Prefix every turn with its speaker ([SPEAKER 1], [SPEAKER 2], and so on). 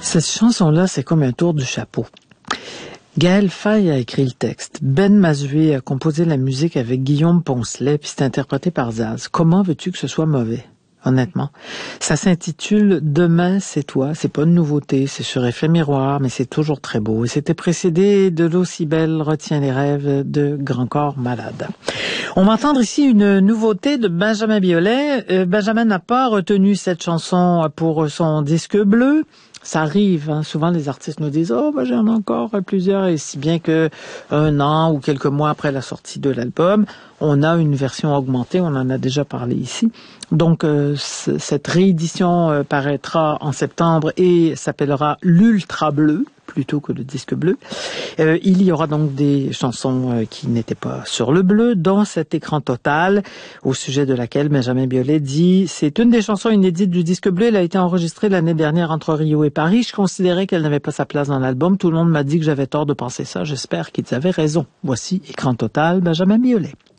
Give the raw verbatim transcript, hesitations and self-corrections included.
[SPEAKER 1] Cette chanson-là, c'est comme un tour du chapeau. Gaël Faye a écrit le texte. Ben Mazué a composé la musique avec Guillaume Poncelet, puis c'est interprété par Zaz. Comment veux-tu que ce soit mauvais? Honnêtement. Ça s'intitule « Demain, c'est toi ». C'est pas une nouveauté, c'est sur Effet Miroir, mais c'est toujours très beau. Et c'était précédé de L'Aussi belle retient les rêves de Grand Corps Malade. On va entendre ici une nouveauté de Benjamin Biolay. Euh, Benjamin n'a pas retenu cette chanson pour son disque bleu. Ça arrive, hein. Souvent les artistes nous disent « Oh, ben, j'en ai encore plusieurs », et si bien que un an ou quelques mois après la sortie de l'album, on a une version augmentée, on en a déjà parlé ici. Donc, euh, c- cette réédition euh, paraîtra en septembre et s'appellera « L'Ultra Bleu », plutôt que le disque bleu. Euh, il y aura donc des chansons euh, qui n'étaient pas sur le bleu, dont cet écran total, au sujet de laquelle Benjamin Biolay dit « C'est une des chansons inédites du disque bleu, elle a été enregistrée l'année dernière entre Rio et Paris. Je considérais qu'elle n'avait pas sa place dans l'album. Tout le monde m'a dit que j'avais tort de penser ça. J'espère qu'ils avaient raison. » Voici écran total, Benjamin Biolay.